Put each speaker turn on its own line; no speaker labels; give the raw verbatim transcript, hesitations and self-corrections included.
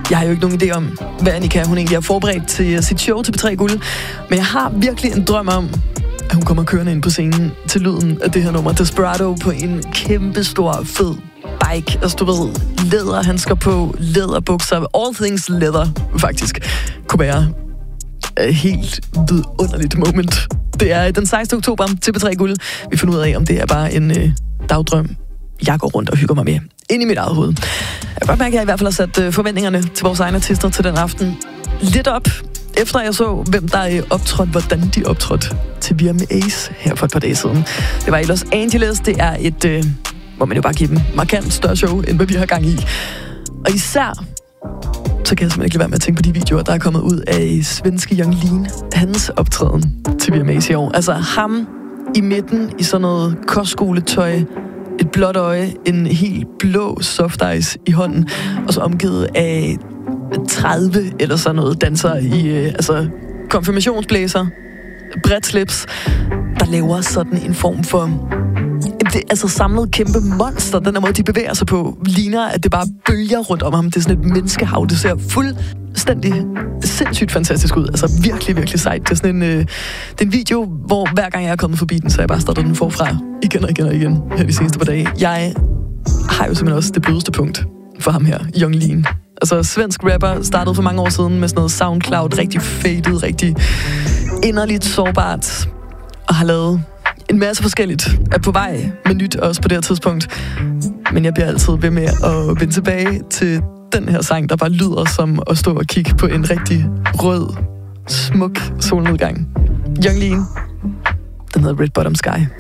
Jeg har jo ikke nogen idé om, hvad Annika hun egentlig har forberedt til sit show til P tre Guld. Men jeg har virkelig en drøm om, at hun kommer kørende ind på scenen til lyden af det her nummer. Desperado på en kæmpe stor, fed bike. Altså du ved, læderhandsker på, læderbukser, all things leather faktisk, kunne være et helt vidunderligt moment. Det er den sekstende oktober til P tre Guld. Vi finder ud af, om det er bare en øh, dagdrøm, jeg går rundt og hygger mig med ind i mit eget hoved. Jeg kan godt mærke, at jeg i hvert fald har sat øh, forventningerne til vores egne artister til den aften lidt op, efter jeg så, hvem der er optrådt, hvordan de optrådte til V M A's her for et par dage siden. Det var i Los Angeles. Det er et, øh, må man jo bare give dem, markant større show, end hvad vi har gang i. Og især, så kan jeg simpelthen ikke lade være med at tænke på de videoer, der er kommet ud af svenske Yung Lean. Hans optræden til V M A's i år. Altså ham i midten i sådan noget kostskoletøj, et blåt øje, en helt blå soft ice i hånden, og så omgivet af tredive eller sådan noget dansere i øh, altså konfirmationsblæser, bredt slips, der laver sådan en form for det, altså samlet kæmpe monster. Den der måde, de bevæger sig på, ligner, at det bare bølger rundt om ham. Det er sådan et menneskehav. Det ser fuldstændig sindssygt fantastisk ud. Altså virkelig, virkelig sejt. Det er sådan en, øh, det er en video, hvor hver gang jeg er kommet forbi den, så jeg bare starter den forfra igen og igen og igen her de seneste par dage. Jeg har jo simpelthen også det blødeste punkt for ham her, Yung Lean. Altså svensk rapper, startede for mange år siden med sådan noget SoundCloud, rigtig faded, rigtig inderligt sårbart, og har lavet en masse forskelligt, er på vej med nyt også på det her tidspunkt. Men jeg bliver altid ved med at vende tilbage til den her sang, der bare lyder som at stå og kigge på en rigtig rød, smuk solnedgang. Yung Lean, den hedder Red Bottom Sky.